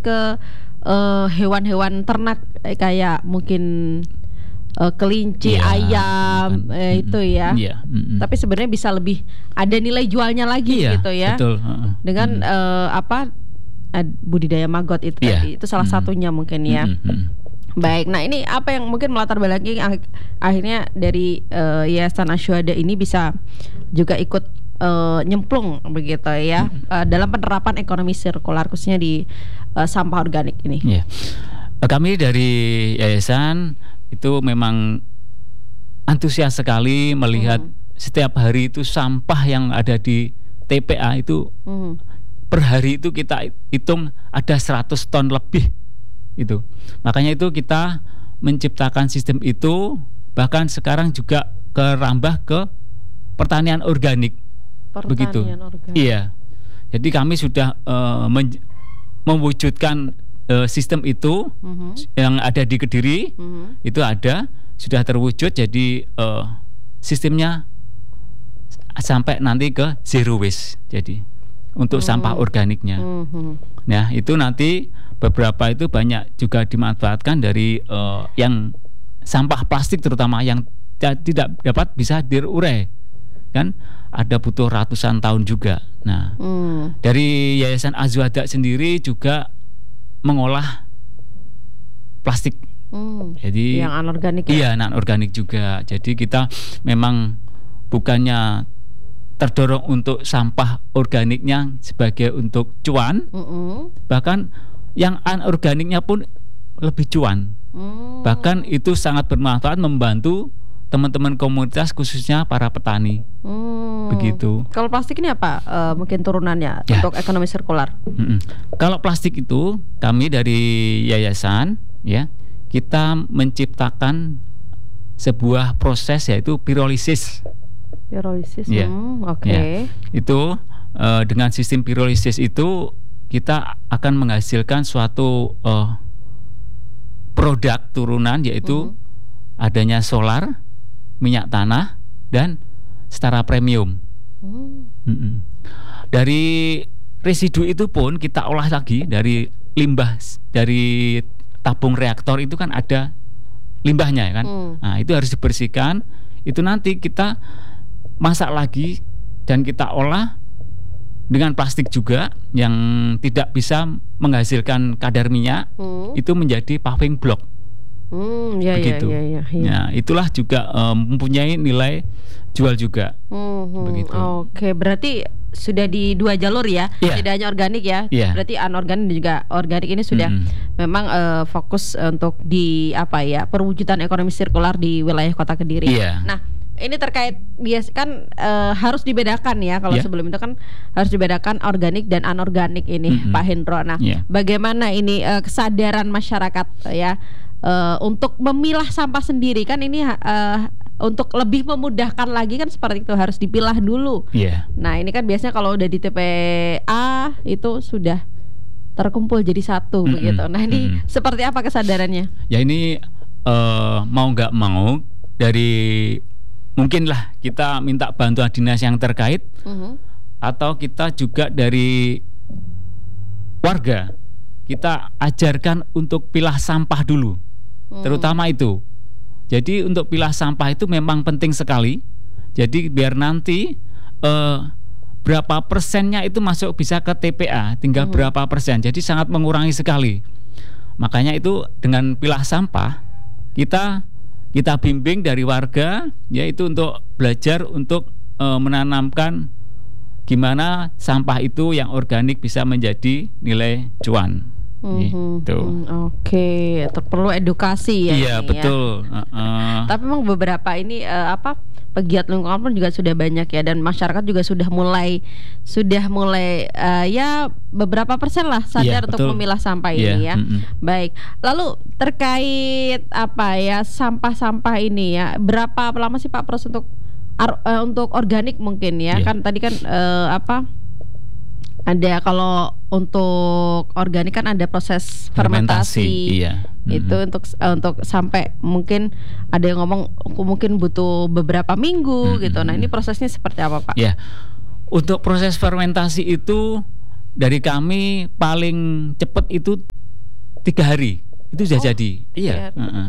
ke hewan-hewan ternak kayak mungkin kelinci, ayam, itu ya. Tapi sebenarnya bisa lebih ada nilai jualnya lagi gitu ya. Betul. Dengan budidaya maggot itu tadi. Itu salah satunya mungkin ya. Baik, nah ini apa yang mungkin melatar belakangi akhirnya dari Yayasan Asyuhada ini bisa juga ikut nyemplung begitu ya dalam penerapan ekonomi sirkular khususnya di sampah organik ini. Kami dari yayasan itu memang antusias sekali melihat setiap hari itu sampah yang ada di TPA itu per hari itu kita hitung ada 100 ton lebih itu. Makanya itu kita menciptakan sistem itu, bahkan sekarang juga kerambah ke pertanian organik. Begitu. Organik. Iya. Jadi kami sudah mewujudkan sistem itu yang ada di Kediri, itu sudah terwujud. Jadi sistemnya sampai nanti ke zero waste. Jadi untuk sampah organiknya. Nah itu nanti beberapa itu banyak juga dimanfaatkan dari yang sampah plastik terutama yang tidak dapat bisa diurai, kan ada butuh ratusan tahun juga. Nah dari Yayasan Asyuhada sendiri juga mengolah plastik. Jadi yang anorganik Iya, non-organik juga. Jadi kita memang bukannya terdorong untuk sampah organiknya sebagai untuk cuan, bahkan yang anorganiknya pun lebih cuan. Bahkan itu sangat bermanfaat membantu teman-teman komunitas khususnya para petani. Begitu. Kalau plastik ini apa mungkin turunannya untuk ekonomi sirkular? Kalau plastik itu kami dari yayasan kita menciptakan sebuah proses yaitu pirolisis. Itu dengan sistem pirolisis itu kita akan menghasilkan suatu produk turunan yaitu adanya solar, minyak tanah, dan setara premium. Dari residu itu pun kita olah lagi dari limbah dari tabung reaktor itu kan ada limbahnya kan. Nah itu harus dibersihkan. Itu nanti kita masak lagi dan kita olah dengan plastik juga yang tidak bisa menghasilkan kadar minyak, itu menjadi paving block. Begitu. Nah, itulah juga mempunyai nilai jual juga. Begitu. Oke, berarti sudah di dua jalur ya, tidak hanya organik ya. Berarti anorganik dan juga organik ini sudah memang fokus untuk di perwujudan ekonomi sirkular di wilayah Kota Kediri. Nah, ini terkait kan harus dibedakan ya. Kalau sebelum itu kan harus dibedakan organik dan anorganik ini, Pak Hendro. Nah, bagaimana ini kesadaran masyarakat ya untuk memilah sampah sendiri kan ini untuk lebih memudahkan lagi kan seperti itu harus dipilah dulu. Nah, ini kan biasanya kalau udah di TPA itu sudah terkumpul jadi satu begitu. Nah, ini seperti apa kesadarannya? Ya ini mau nggak mau dari mungkinlah kita minta bantuan dinas yang terkait atau kita juga dari warga kita ajarkan untuk pilah sampah dulu, terutama itu. Jadi untuk pilah sampah itu memang penting sekali. Jadi biar nanti berapa persennya itu masuk bisa ke TPA, tinggal berapa persen. Jadi sangat mengurangi sekali. Makanya itu dengan pilah sampah kita bimbing dari warga, yaitu untuk belajar untuk menanamkan gimana sampah itu yang organik bisa menjadi nilai cuan. Gitu. Oke, perlu edukasi ya. Iya betul. Tapi memang beberapa ini pegiat lingkungan pun juga sudah banyak ya, dan masyarakat juga sudah mulai ya beberapa persen lah sadar untuk memilah sampah ini ya. Baik. Lalu terkait sampah-sampah ini ya, berapa lama sih Pak proses untuk organik mungkin ya? Kan tadi kan ada kalau untuk organik kan ada proses fermentasi. Itu untuk sampai mungkin ada yang ngomong mungkin butuh beberapa minggu gitu. Nah, ini prosesnya seperti apa Pak? Untuk proses fermentasi itu dari kami paling cepat itu 3 hari itu sudah jadi. Iya.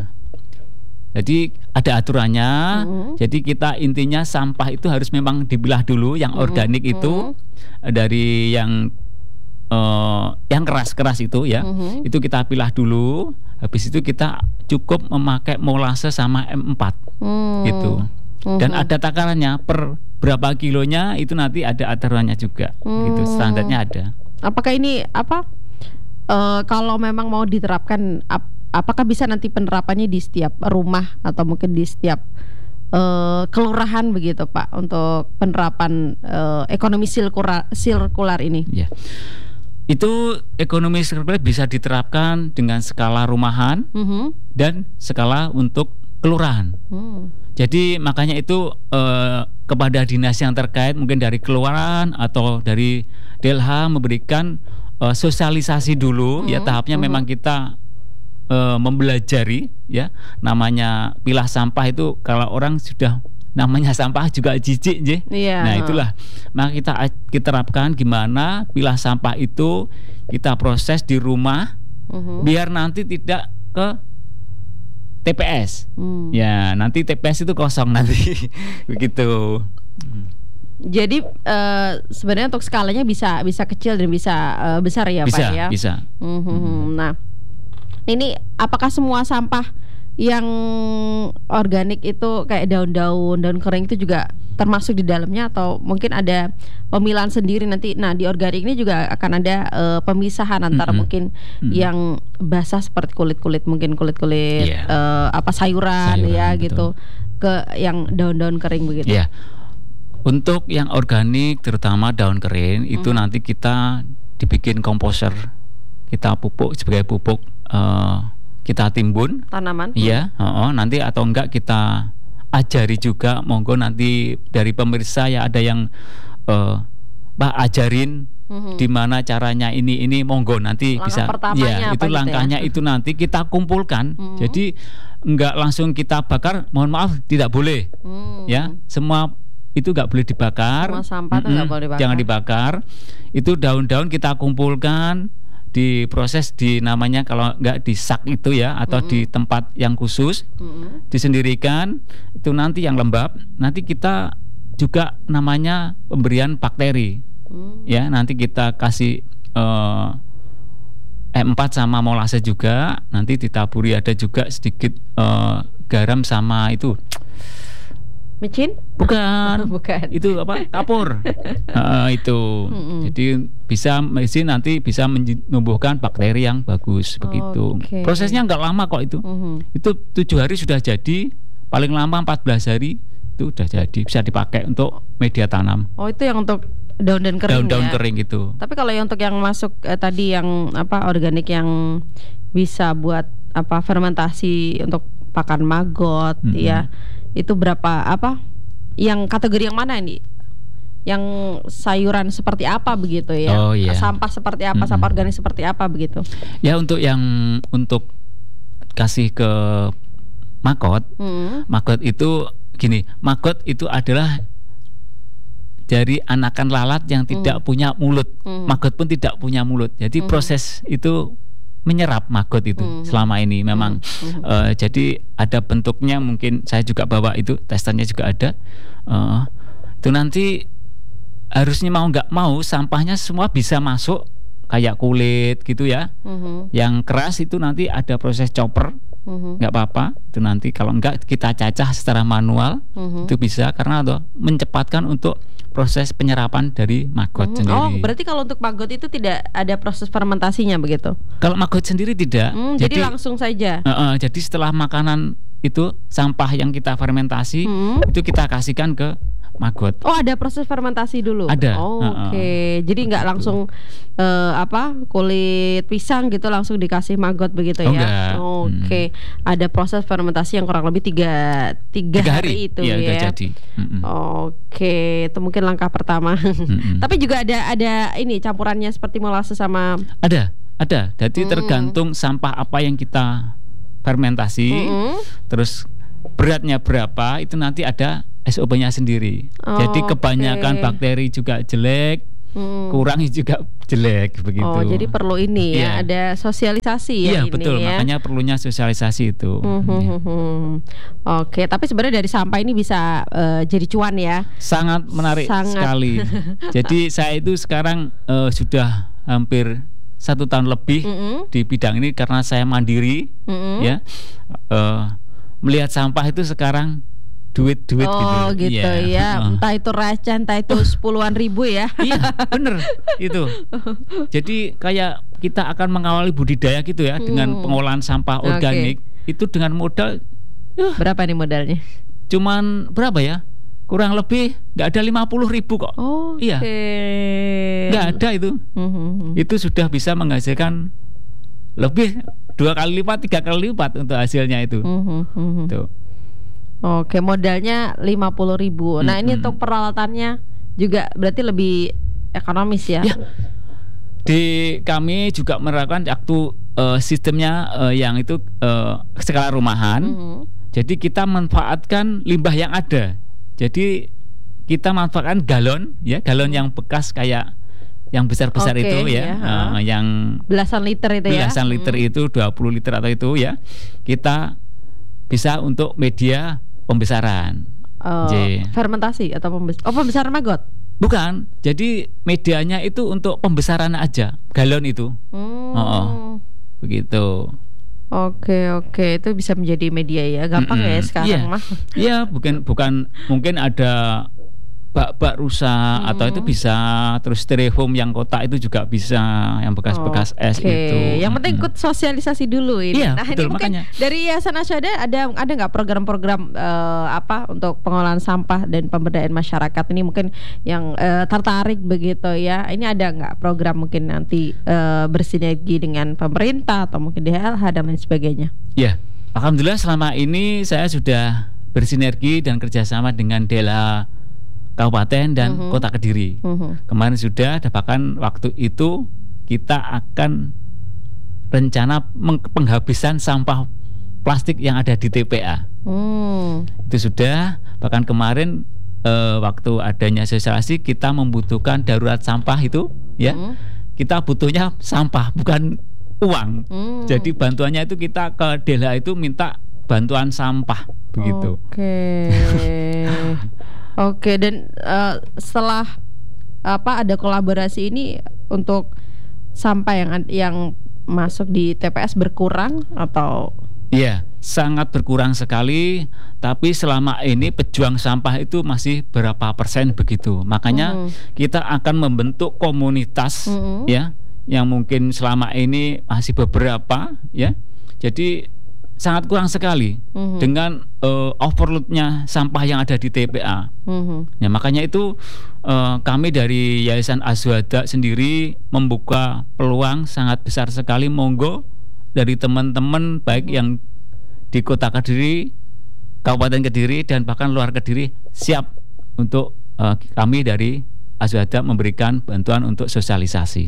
Jadi ada aturannya. Jadi kita intinya sampah itu harus memang dipilah dulu yang organik itu dari yang keras-keras itu ya. Itu kita pilah dulu. Habis itu kita cukup memakai molase sama M4 gitu. Dan ada takarannya per berapa kilonya itu nanti ada aturannya juga. Gitu, standarnya ada. Apakah ini kalau memang mau diterapkan apakah bisa nanti penerapannya di setiap rumah atau mungkin di setiap kelurahan begitu Pak untuk penerapan ekonomi sirkular ini? Ya. Itu ekonomi sirkular bisa diterapkan dengan skala rumahan dan skala untuk kelurahan. Jadi makanya itu kepada dinas yang terkait mungkin dari kelurahan atau dari DLH memberikan sosialisasi dulu ya, tahapnya memang kita mempelajari ya, namanya pilah sampah itu kalau orang sudah namanya sampah juga jijik Nah itulah maka kita terapkan gimana pilah sampah itu kita proses di rumah biar nanti tidak ke TPS ya, nanti TPS itu kosong nanti begitu. Jadi sebenarnya untuk skalanya bisa kecil dan bisa besar ya Pak ya. Bisa. Nah, ini apakah semua sampah yang organik itu kayak daun kering itu juga termasuk di dalamnya atau mungkin ada pemilahan sendiri nanti? Nah, di organik ini juga akan ada pemisahan antara mungkin yang basah seperti kulit mungkin kulit sayuran ya betul. Gitu ke yang daun kering begitu. Yeah. Untuk yang organik terutama daun kering itu nanti kita dibikin komposer, kita pupuk sebagai pupuk, kita timbun tanaman. Iya, nanti atau enggak kita ajari juga, monggo nanti dari pemirsa ya ada yang ajarin di mana caranya ini monggo nanti langkah bisa ya itu gitu langkahnya ya? Itu nanti kita kumpulkan. Jadi enggak langsung kita bakar, mohon maaf tidak boleh ya, semua itu nggak boleh dibakar. Semua sampah itu nggak boleh dibakar. Jangan dibakar. Itu daun-daun kita kumpulkan, diproses di namanya kalau nggak di sak itu ya, atau di tempat yang khusus, disendirikan. Itu nanti yang lembab. Nanti kita juga namanya pemberian bakteri. Ya, nanti kita kasih M4 sama molase juga. Nanti ditaburi ada juga sedikit garam sama itu. Micin? Bukan. Itu apa? Kapur. Itu. Jadi mesin nanti bisa menumbuhkan bakteri yang bagus begitu. Prosesnya nggak lama kok itu. Itu 7 hari sudah jadi, paling lama 14 hari itu udah jadi, bisa dipakai untuk media tanam. Oh, itu yang untuk daun kering. Daun kering itu. Tapi kalau yang untuk yang masuk tadi yang organik yang bisa buat fermentasi untuk pakan maggot ya. Itu berapa yang kategori yang mana ini? Yang sayuran seperti apa begitu ya? Oh, iya. Sampah seperti apa? Sampah organik seperti apa begitu? Ya, untuk kasih ke maggot. Maggot itu gini, maggot itu adalah dari anakan lalat yang tidak punya mulut. Maggot pun tidak punya mulut. Jadi proses itu menyerap maggot itu selama ini memang jadi ada bentuknya, mungkin saya juga bawa itu testannya juga ada. Itu nanti harusnya mau nggak mau sampahnya semua bisa masuk, kayak kulit gitu ya. Yang keras itu nanti ada proses chopper, nggak apa-apa. Itu nanti kalau nggak kita cacah secara manual itu bisa, karena mencepatkan untuk proses penyerapan dari maggot sendiri. Oh, berarti kalau untuk maggot itu tidak ada proses fermentasinya begitu? Kalau maggot sendiri tidak. Jadi langsung saja. Jadi setelah makanan itu sampah yang kita fermentasi itu kita kasihkan ke maggot. Oh, ada proses fermentasi dulu. Ada. Oke. Jadi nggak langsung kulit pisang gitu langsung dikasih maggot begitu ya? Oke. Ada proses fermentasi yang kurang lebih tiga hari itu ya. Udah jadi. Oke, itu mungkin langkah pertama. Tapi juga ada ini campurannya seperti molase sama. Ada. Jadi tergantung sampah apa yang kita fermentasi, terus beratnya berapa, itu nanti ada SOP-nya sendiri. Jadi kebanyakan bakteri juga jelek, kurang juga jelek begitu. Oh, jadi perlu ini ya, ada sosialisasi ya. Iya, ini betul. Ya. Makanya perlunya sosialisasi itu. Oke, tapi sebenarnya dari sampah ini bisa jadi cuan ya. Sangat menarik sekali. Jadi saya itu sekarang sudah hampir 1 tahun lebih di bidang ini karena saya mandiri, ya. Melihat sampah itu sekarang duit gitu. Gitu ya. Entah itu receh, entah itu 10-an ribu ya. Iya, bener itu. Jadi kayak kita akan mengawali budidaya gitu ya dengan pengolahan sampah organik itu dengan modal berapa nih modalnya? Cuman berapa ya? Kurang lebih nggak ada 50.000 kok. Iya, nggak ada itu. Itu sudah bisa menghasilkan lebih 2 kali lipat, 3 kali lipat untuk hasilnya itu. Tuh. Oke, modalnya 50.000. Nah, ini untuk peralatannya juga berarti lebih ekonomis ya? Ya. Di kami juga menerapkan waktu sistemnya yang itu skala rumahan. Jadi kita manfaatkan limbah yang ada. Jadi kita manfaatkan galon yang bekas kayak yang besar-besar itu ya, yang belasan liter itu belasan liter itu 20 liter atau itu ya, kita bisa untuk media pembesaran. Fermentasi atau pembesaran maggot? Bukan, jadi medianya itu untuk pembesaran aja, galon itu. Begitu. Oke, itu bisa menjadi media ya, gampang ya sekarang mah. Iya, bukan mungkin ada bak-bak rusak atau itu bisa, terus styrofoam yang kotak itu juga bisa, yang bekas-bekas es itu. Yang penting ikut sosialisasi dulu ini. Iya, nah, betul, ini mungkin makanya dari Yayasan Asyada ada nggak program-program untuk pengolahan sampah dan pemberdayaan masyarakat ini mungkin yang tertarik begitu ya. Ini ada nggak program mungkin nanti bersinergi dengan pemerintah atau mungkin DLH dan lain sebagainya? Iya, alhamdulillah selama ini saya sudah bersinergi dan kerjasama dengan DLH Kabupaten dan Kota Kediri. Kemarin sudah, bahkan waktu itu kita akan rencana penghabisan sampah plastik yang ada di TPA. Itu sudah, bahkan kemarin waktu adanya sosialisasi kita membutuhkan darurat sampah itu ya. Kita butuhnya sampah bukan uang. Jadi bantuannya itu kita ke DLH itu minta bantuan sampah begitu. Oke, dan setelah ada kolaborasi ini untuk sampah yang masuk di TPS berkurang atau? Iya, sangat berkurang sekali. Tapi selama ini pejuang sampah itu masih berapa persen begitu. Makanya kita akan membentuk komunitas ya, yang mungkin selama ini masih beberapa ya. Jadi sangat kurang sekali dengan overloadnya sampah yang ada di TPA. Ya, makanya itu kami dari Yayasan Asyada sendiri membuka peluang sangat besar sekali. Monggo dari teman-teman baik yang di Kota Kediri, Kabupaten Kediri dan bahkan luar Kediri siap untuk kami dari Asyada memberikan bantuan untuk sosialisasi.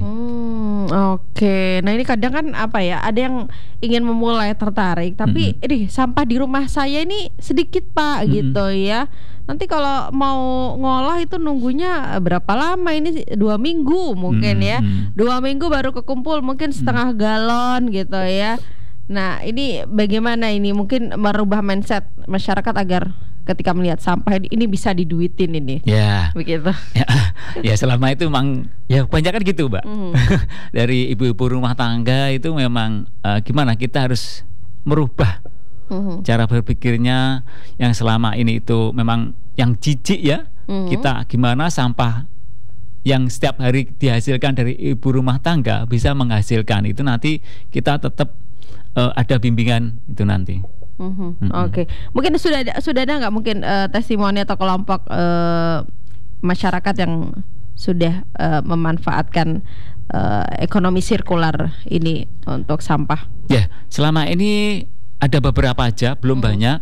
Oke, nah ini kadang kan ada yang ingin memulai tertarik, tapi sampah di rumah saya ini sedikit Pak gitu ya. Nanti kalau mau ngolah itu nunggunya berapa lama? Ini 2 minggu mungkin ya. 2 minggu baru kekumpul mungkin setengah galon gitu ya. Nah ini bagaimana ini mungkin merubah mindset masyarakat agar ketika melihat sampah ini bisa diduitin ini. Ya. Begitu. Ya selama itu memang ya kebanyakan gitu Mbak. Dari ibu-ibu rumah tangga itu memang gimana kita harus merubah cara berpikirnya yang selama ini itu memang yang jijik ya. Kita gimana sampah yang setiap hari dihasilkan dari ibu rumah tangga bisa menghasilkan itu, nanti kita tetap ada bimbingan itu nanti. Oke. Mungkin sudah ada nggak mungkin testimoni atau kelompok masyarakat yang sudah memanfaatkan ekonomi sirkular ini untuk sampah? Ya, selama ini ada beberapa aja, belum banyak.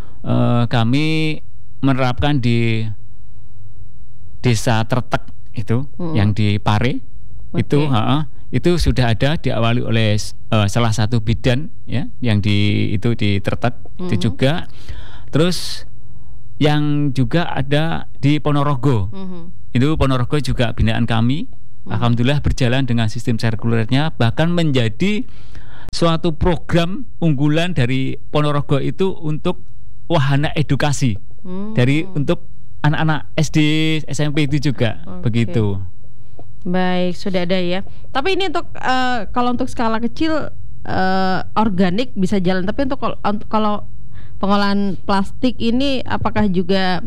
Kami menerapkan di Desa Tretek itu, yang di Pare itu sudah ada diawali oleh salah satu bidan ya, yang di Tretek itu juga. Terus yang juga ada di Ponorogo Itu Ponorogo juga binaan kami. Alhamdulillah berjalan dengan sistem sirkulernya, bahkan menjadi suatu program unggulan dari Ponorogo itu untuk wahana edukasi dari untuk anak-anak SD, SMP itu juga begitu. Baik, sudah ada ya. Tapi ini untuk kalau untuk skala kecil organik bisa jalan, tapi untuk kalau pengolahan plastik ini apakah juga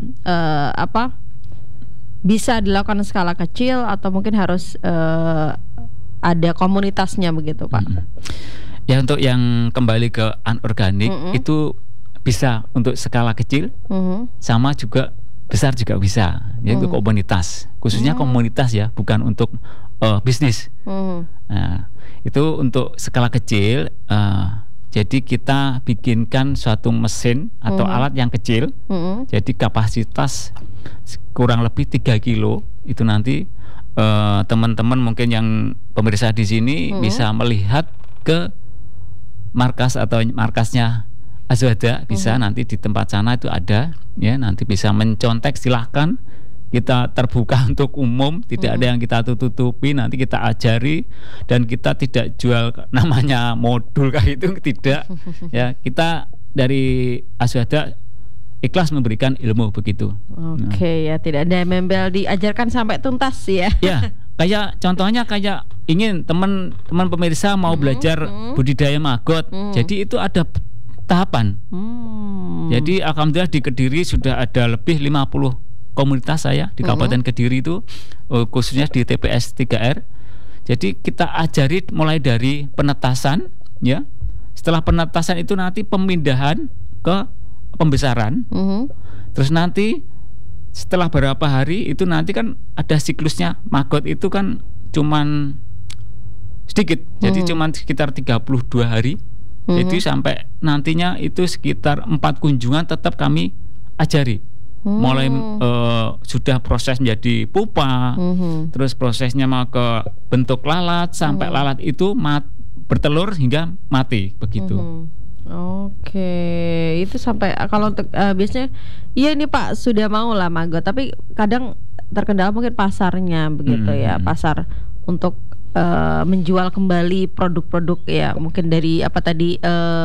bisa dilakukan skala kecil atau mungkin harus ada komunitasnya begitu, Pak? Ya, untuk yang kembali ke anorganik itu bisa untuk skala kecil, sama juga besar juga bisa, yaitu komunitas, khususnya komunitas ya, bukan untuk bisnis. Nah, itu untuk skala kecil. Jadi kita bikinkan suatu mesin atau alat yang kecil, jadi kapasitas kurang lebih 3 kilo. Itu nanti teman-teman mungkin yang pemirsa di sini bisa melihat ke markas atau markasnya Azwada, bisa nanti di tempat sana itu ada ya, nanti bisa mencontek, silahkan. Kita terbuka untuk umum, tidak ada yang kita tutupi, nanti kita ajari, dan kita tidak jual namanya modul kayak itu, tidak ya. Kita dari Azwada ikhlas memberikan ilmu begitu. Ya, tidak ada membel, diajarkan sampai tuntas ya. Ya, kayak contohnya kayak ingin teman-teman pemirsa mau belajar budidaya maggot, jadi itu ada tahapan. Jadi alhamdulillah di Kediri sudah ada lebih 50 komunitas saya di Kabupaten Kediri itu, khususnya di TPS 3R. Jadi kita ajari mulai dari penetasan ya. Setelah penetasan itu nanti pemindahan ke pembesaran. Terus nanti setelah berapa hari itu nanti kan ada siklusnya. Maggot itu kan cuman sedikit. Jadi cuman sekitar 32 hari. Jadi sampai nantinya itu sekitar 4 kunjungan tetap kami ajari. Mulai sudah proses menjadi pupa, terus prosesnya mau ke bentuk lalat, sampai lalat itu bertelur hingga mati begitu. Itu sampai kalau untuk biasanya iya ini Pak sudah mau lah maggot, tapi kadang terkendala mungkin pasarnya begitu ya, pasar untuk menjual kembali produk-produk ya, mungkin dari apa tadi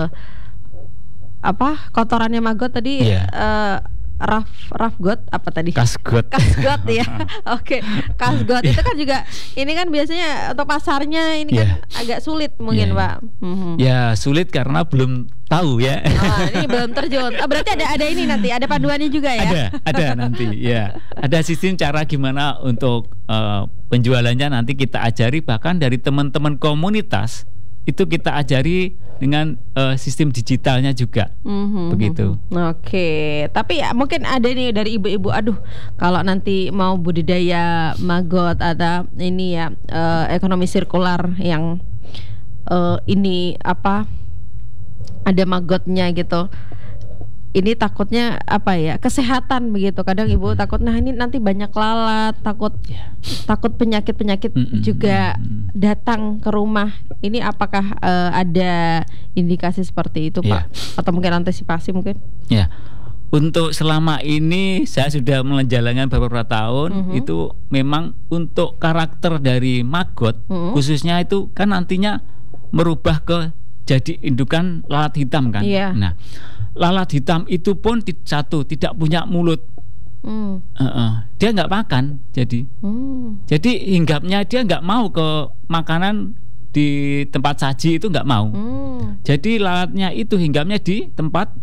kotorannya maggot tadi. Rafgot apa tadi? Kasgot ya. Kasgot itu kan juga ini kan biasanya untuk pasarnya ini kan agak sulit mungkin Pak. Ya sulit karena belum tahu ya. Ini belum terjun. Berarti ada ini nanti ada panduannya juga ya. Ada nanti ya. Ada sistem cara gimana untuk penjualannya nanti kita ajari, bahkan dari teman-teman komunitas itu kita ajari dengan sistem digitalnya juga begitu. Tapi ya mungkin ada nih dari ibu-ibu, aduh kalau nanti mau budidaya maggot atau ini ya ekonomi sirkular yang ini ada maggotnya gitu. Ini takutnya kesehatan begitu. Kadang ibu takut ini nanti banyak lalat, takut penyakit juga datang ke rumah. Ini apakah ada indikasi seperti itu Pak? Atau mungkin antisipasi mungkin? Ya. Untuk selama ini saya sudah menjalankan beberapa tahun, itu memang untuk karakter dari maggot khususnya itu kan nantinya merubah ke jadi indukan lalat hitam kan. Nah, lalat hitam itu pun tidak punya mulut, dia nggak makan, jadi hinggapnya dia nggak mau ke makanan di tempat saji, itu nggak mau. Jadi lalatnya itu hinggapnya di tempat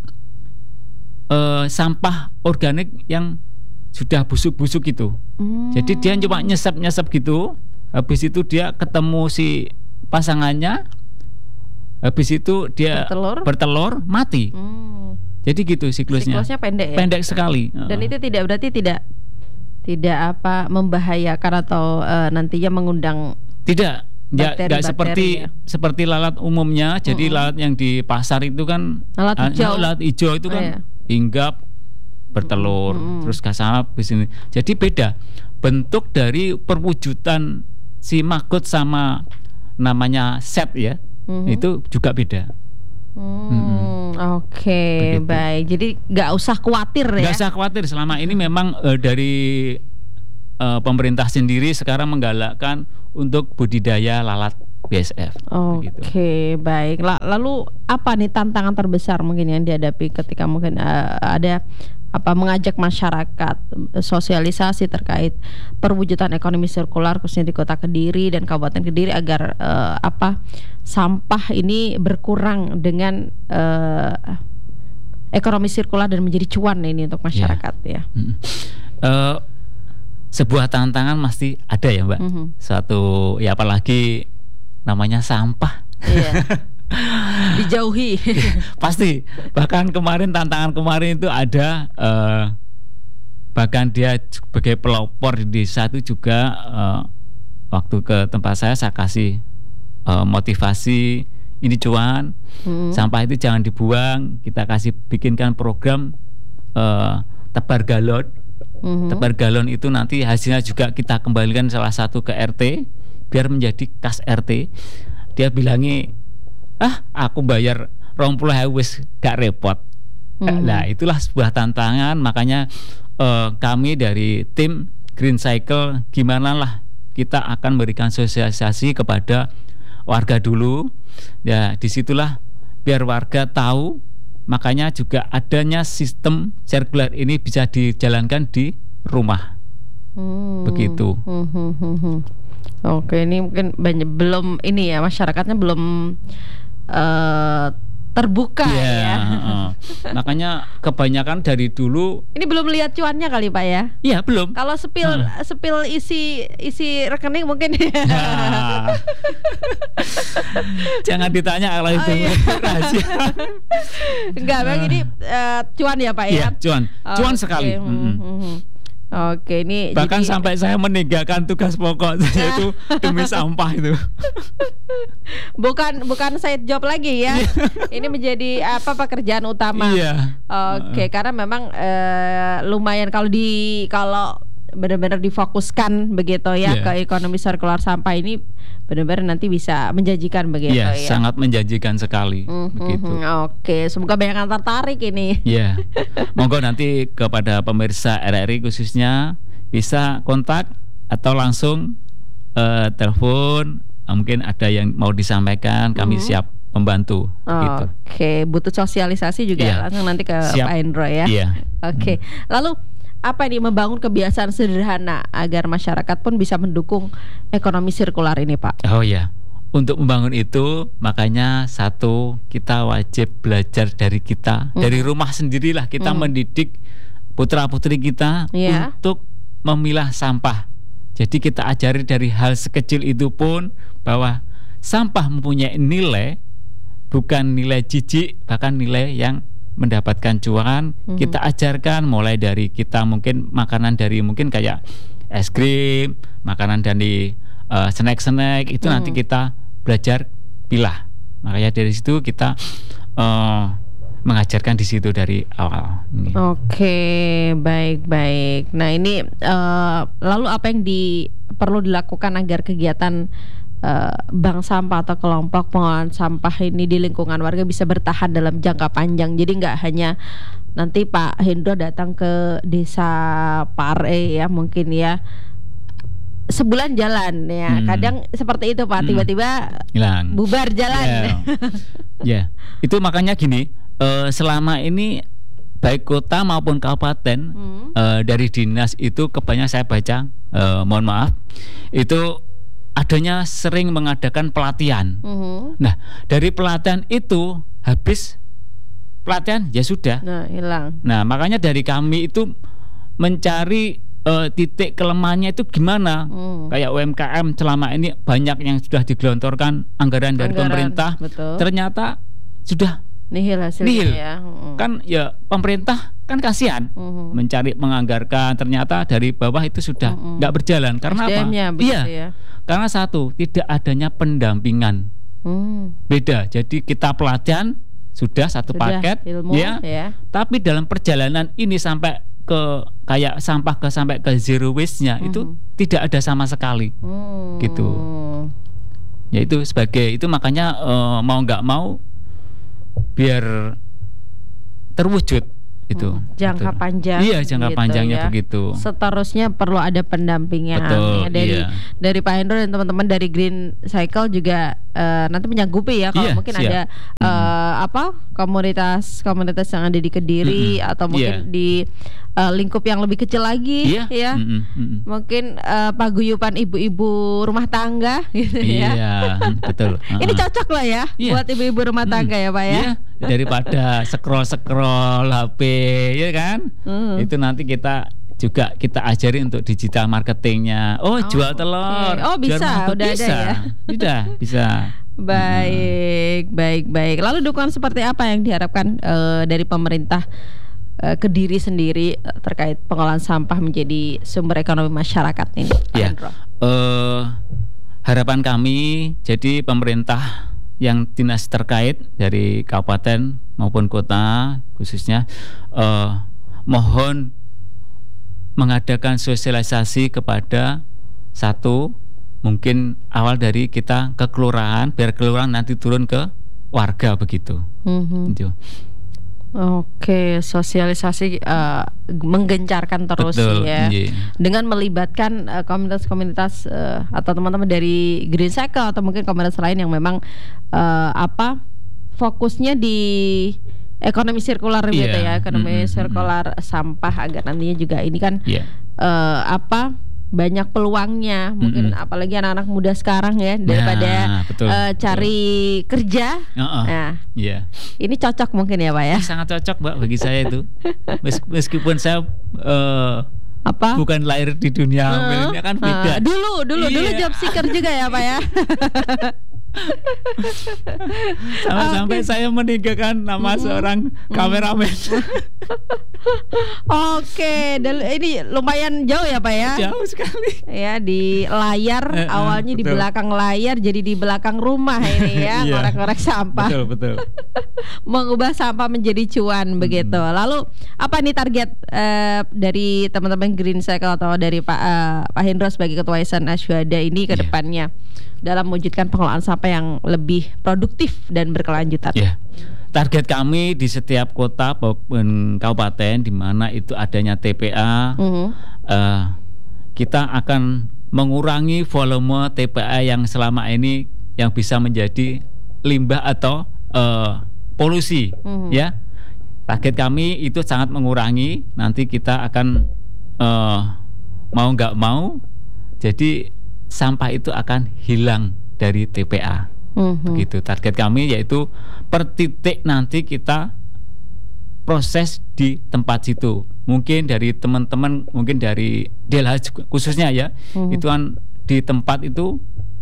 sampah organik yang sudah busuk-busuk itu. Jadi dia cuma nyesep gitu, habis itu dia ketemu si pasangannya, habis itu dia bertelur mati. Jadi gitu siklusnya pendek sekali. Dan itu tidak membahayakan atau nantinya mengundang tidak seperti lalat umumnya. Jadi lalat yang di pasar itu kan lalat hijau itu kan hinggap bertelur terus kasar di sini. Jadi beda bentuk dari perwujudan si maggot sama namanya set ya. Itu juga beda. Baik. Jadi nggak usah khawatir ya. Nggak usah khawatir selama ini memang dari pemerintah sendiri sekarang menggalakkan untuk budidaya lalat BSF. Oke, baik. Lalu apa nih tantangan terbesar mungkin yang dihadapi ketika mungkin ada mengajak masyarakat sosialisasi terkait perwujudan ekonomi sirkular khususnya di Kota Kediri dan Kabupaten Kediri agar sampah ini berkurang dengan ekonomi sirkular dan menjadi cuan ini untuk masyarakat ya. Sebuah tantangan pasti ada ya Mbak. Suatu ya apalagi namanya sampah. Dijauhi. Pasti. Bahkan tantangan kemarin itu ada bahkan dia sebagai pelopor di desa itu juga waktu ke tempat saya kasih motivasi ini cuan, sampah itu jangan dibuang, kita bikinkan program tebar galon. Tebar galon itu nanti hasilnya juga kita kembalikan salah satu ke RT biar menjadi kas RT. Dia bilangi, aku bayar 20.000 wis gak repot. Nah itulah sebuah tantangan, makanya kami dari tim Green Cycle gimana lah kita akan memberikan sosialisasi kepada warga dulu. Ya disitulah biar warga tahu, makanya juga adanya sistem sirkular ini bisa dijalankan di rumah. Begitu. Oke, ini mungkin belum ini ya, masyarakatnya belum terbuka ya. Makanya kebanyakan dari dulu ini belum lihat cuannya kali Pak ya? Iya belum. Kalau spill isi rekening mungkin. Jangan ditanya kalau itu rahasia. Enggak, Bang, ini cuan ya Pak ya? Iya, cuan sekali. Oke, ini bahkan sampai saya meninggalkan tugas pokok saya itu demi sampah itu. Bukan side job lagi ya. Ini menjadi pekerjaan utama. Oke, karena memang lumayan kalau benar-benar difokuskan begitu ya ke ekonomi sirkular sampah ini benar-benar nanti bisa menjanjikan begitu ya. Sangat menjanjikan sekali begitu. Oke, semoga banyak yang tertarik ini. Monggo nanti kepada pemirsa RRI khususnya bisa kontak atau langsung telepon, mungkin ada yang mau disampaikan, kami siap membantu. Oke, butuh sosialisasi juga langsung nanti ke Pak Hendro ya. Oke. Lalu apa ini membangun kebiasaan sederhana agar masyarakat pun bisa mendukung ekonomi sirkular ini Pak? Untuk membangun itu makanya satu, kita wajib belajar dari kita, dari rumah sendirilah kita mendidik putra-putri kita untuk memilah sampah. Jadi kita ajari dari hal sekecil itu pun bahwa sampah mempunyai nilai, bukan nilai jijik, bahkan nilai yang mendapatkan cuan. Kita ajarkan mulai dari kita mungkin makanan dari mungkin kayak es krim, makanan dari snack itu nanti kita belajar pilah. Makanya dari situ kita mengajarkan di situ dari awal. Oke, baik. Nah ini lalu apa yang perlu dilakukan agar kegiatan bank sampah atau kelompok pengolahan sampah ini di lingkungan warga bisa bertahan dalam jangka panjang? Jadi nggak hanya nanti Pak Hendro datang ke desa Pare ya mungkin ya sebulan jalan ya, kadang seperti itu Pak, tiba-tiba hilang, bubar jalan. Itu makanya gini, selama ini baik kota maupun kabupaten dari dinas itu kebanyakan saya baca, mohon maaf, itu adanya sering mengadakan pelatihan. Nah, dari pelatihan itu habis pelatihan ya sudah. Hilang. Nah, makanya dari kami itu mencari titik kelemahannya itu gimana. Kayak UMKM selama ini banyak yang sudah digelontorkan anggaran dari pemerintah, ternyata sudah nihil hasilnya ya. Kan ya pemerintah kan kasihan menganggarkan, ternyata dari bawah itu sudah nggak berjalan. Karena apa? Karena satu, tidak adanya pendampingan. Beda. Jadi kita pelatihan sudah satu paket ilmu, tapi dalam perjalanan ini sampai ke kayak sampai ke zero waste-nya itu tidak ada sama sekali. Gitu. Ya itu makanya mau nggak mau biar terwujud itu. Jangka betul. panjang. Iya, jangka gitu panjangnya ya. begitu. Seterusnya perlu ada pendampingan. Betul, Ya, dari Pak Hendro dan teman-teman dari Green Cycle juga nanti menyanggupi ya kalau mungkin ada komunitas yang ada di Kediri atau mungkin di lingkup yang lebih kecil lagi ya. Mungkin paguyupan ibu-ibu rumah tangga gitu ya. Iya, betul. Ini cocok lah ya buat ibu-ibu rumah tangga ya Pak ya. Daripada scroll HP ya kan. Itu nanti kita ajari untuk digital marketingnya. Jual telur. Bisa, udah ada ya. Sudah bisa. Baik. Lalu dukungan seperti apa yang diharapkan dari pemerintah Kediri sendiri terkait pengolahan sampah menjadi sumber ekonomi masyarakat ini? Ya. Harapan kami, jadi pemerintah yang dinas terkait dari kabupaten maupun kota khususnya mohon mengadakan sosialisasi kepada mungkin awal dari kita ke kelurahan, biar kelurahan nanti turun ke warga begitu. Oke, sosialisasi menggencarkan terus. Betul, ya. Dengan melibatkan komunitas-komunitas atau teman-teman dari Green Cycle atau mungkin komunitas lain yang memang fokusnya di ekonomi sirkular gitu ya, ekonomi sirkular sampah agar nantinya juga ini kan banyak peluangnya mungkin apalagi anak-anak muda sekarang ya daripada cari kerja. Ini cocok mungkin ya Pak ya. Sangat cocok Mbak bagi saya itu. Meskipun saya bukan lahir di dunia milenial kan beda. Dulu job seeker juga ya Pak ya. Sampai saya meninggalkan nama seorang kameramen. Oke, ini lumayan jauh ya Pak ya. Jauh sekali. Ya di layar awalnya di belakang layar jadi di belakang rumah ini ya ngorek-ngorek sampah. Betul. Mengubah sampah menjadi cuan begitu. Lalu apa nih target dari teman-teman Green Cycle atau dari Pak Hendro sebagai Ketua Yayasan Asyhada ini ke depannya dalam mewujudkan pengelolaan sampah yang lebih produktif dan berkelanjutan? Target kami di setiap kota maupun kabupaten di mana itu adanya TPA, kita akan mengurangi volume TPA yang selama ini yang bisa menjadi limbah atau polusi. Ya, target kami itu sangat mengurangi. Nanti kita akan mau nggak mau, jadi sampah itu akan hilang dari TPA. Begitu target kami, yaitu per titik nanti kita proses di tempat situ. Mungkin dari teman-teman, mungkin dari DLH khususnya ya, itu kan di tempat itu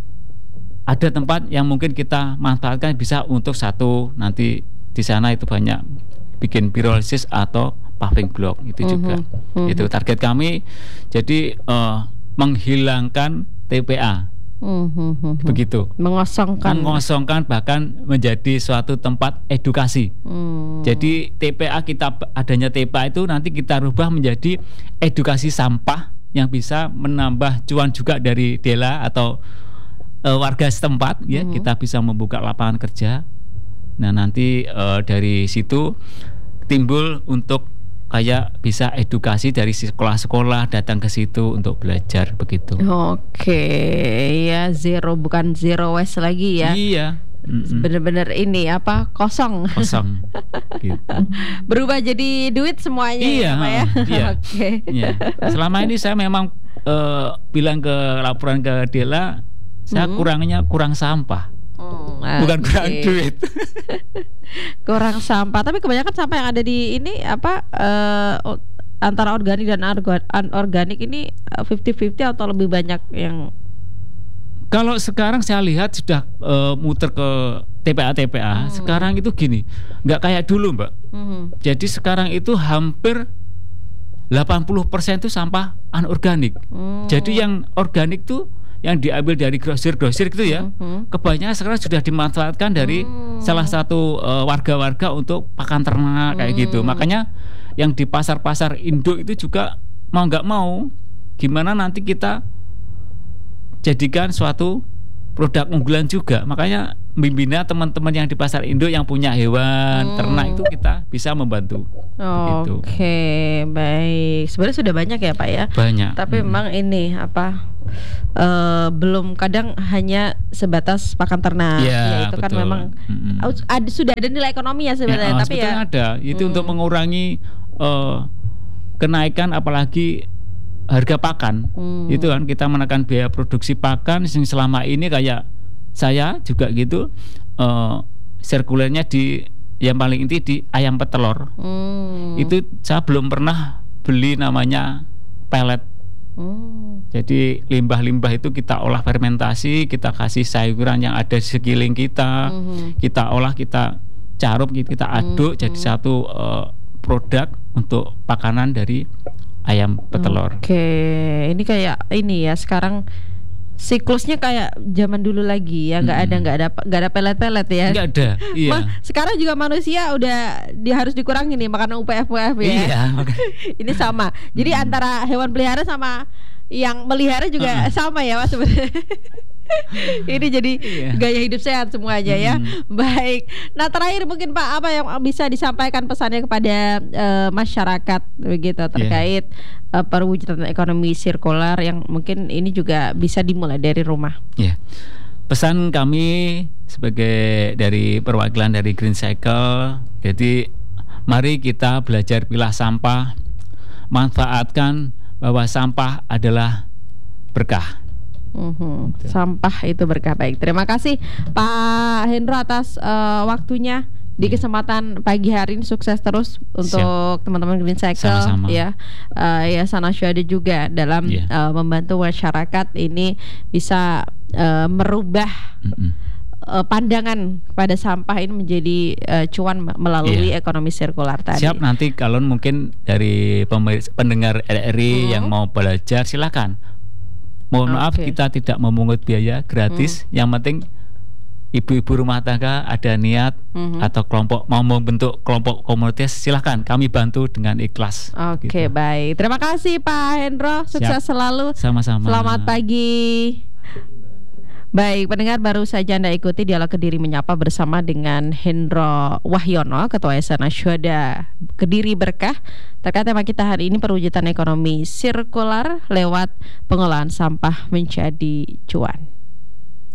ada tempat yang mungkin kita manfaatkan bisa untuk nanti di sana itu banyak bikin pirolisis atau paving block itu juga. Itu target kami. Jadi menghilangkan TPA. Begitu. Mengosongkan bahkan menjadi suatu tempat edukasi. Jadi adanya TPA itu nanti kita rubah menjadi edukasi sampah yang bisa menambah cuan juga dari dela atau warga setempat ya. Kita bisa membuka lapangan kerja. Nah nanti dari situ timbul untuk kayak bisa edukasi dari sekolah-sekolah datang ke situ untuk belajar begitu. Oke, ya bukan zero waste lagi ya. Iya. Bener-bener ini kosong. Gitu. Berubah jadi duit semuanya. Iya, ya. Iya. Iya. Selama ini saya memang bilang laporan ke Dela, saya kurang sampah. Bukan kurang duit. Kurang sampah, tapi kebanyakan sampah yang ada di ini antara organik dan anorganik ini 50-50 atau lebih banyak yang? Kalau sekarang saya lihat sudah muter ke TPA. Sekarang itu gini, nggak kayak dulu Mbak. Jadi sekarang itu hampir 80% itu sampah anorganik. Jadi yang organik tuh yang diambil dari grosir gitu ya, kebanyakan sekarang sudah dimanfaatkan dari salah satu warga-warga untuk pakan ternak kayak gitu. Makanya yang di pasar-pasar induk itu juga mau nggak mau, gimana nanti kita jadikan suatu produk unggulan juga. Makanya membina teman-teman yang di pasar induk yang punya hewan ternak itu kita bisa membantu. Oke, baik. Sebenarnya sudah banyak ya Pak ya. Banyak. Tapi memang ini belum, kadang hanya sebatas pakan ternak. Ya itu betul. Kan memang sudah ada nilai ekonomi ya sebenarnya. Tapi ya ada. Itu untuk mengurangi kenaikan apalagi harga pakan. Itu kan kita menekan biaya produksi pakan yang selama ini kayak saya juga gitu, sirkulernya yang paling inti di ayam petelur. Itu saya belum pernah beli namanya pellet. Jadi limbah-limbah itu kita olah fermentasi, kita kasih sayuran yang ada di sekeliling kita, kita olah, kita carut, kita aduk jadi satu produk untuk pakanan dari ayam petelur. Oke, ini kayak ini ya sekarang. Siklusnya kayak zaman dulu lagi ya, nggak ada pelet-pelet ya. Nggak ada. Iya. Sekarang juga manusia udah harus dikurangi nih makan UPF ya. Iya. Ini sama. Jadi antara hewan pelihara sama yang melihara juga sama ya Mas sebenarnya. Ini jadi gaya hidup sehat semuanya ya. Baik. Nah terakhir mungkin Pak, apa yang bisa disampaikan pesannya kepada masyarakat begitu terkait perwujudan ekonomi sirkular yang mungkin ini juga bisa dimulai dari rumah. Pesan kami sebagai dari perwakilan dari Green Cycle, jadi mari kita belajar pilah sampah, manfaatkan bahwa sampah adalah berkah. Sampah itu berkah. Baik, terima kasih Pak Hendro atas waktunya di kesempatan pagi hari ini. Sukses terus untuk teman-teman Green Cycle. Sama-sama. Ya, Yayasan Asyhada juga dalam membantu masyarakat ini bisa merubah pandangan pada sampah ini menjadi cuan melalui ekonomi sirkular tadi. Siap, nanti kalau mungkin dari pendengar RRI yang mau belajar silakan. Mohon maaf kita tidak memungut biaya, gratis. Yang penting ibu-ibu rumah tangga ada niat atau kelompok mau membentuk kelompok komunitas, silahkan kami bantu dengan ikhlas. Oke, baik. Terima kasih Pak Hendro. Sukses selalu. Sama-sama. Selamat pagi. Baik, pendengar, baru saja Anda ikuti Dialog Kediri Menyapa bersama dengan Hendro Wahyono, Ketua Yayasan Asyhada Kediri Berkah, terkait tema kita hari ini perwujudan ekonomi sirkular lewat pengolahan sampah menjadi cuan.